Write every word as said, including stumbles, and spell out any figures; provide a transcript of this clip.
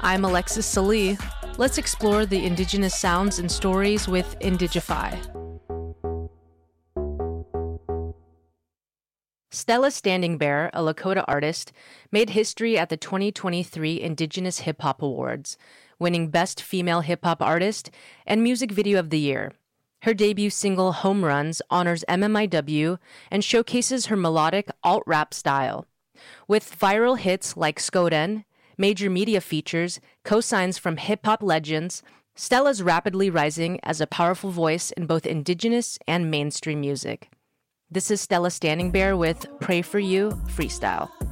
I'm Alexis Salee. Let's explore the indigenous sounds and stories with Indigify. Stella Standing Bear, a Lakota artist, made history at the twenty twenty-three Indigenous Hip Hop Awards, winning Best Female Hip Hop Artist and Music Video of the Year. Her debut single, Home Runs, honors M M I W and showcases her melodic alt-rap style. With viral hits like Skoden, major media features, cosigns from hip-hop legends, Stella's rapidly rising as a powerful voice in both Indigenous and mainstream music. This is Stella Standing Bear with Pray For You Freestyle.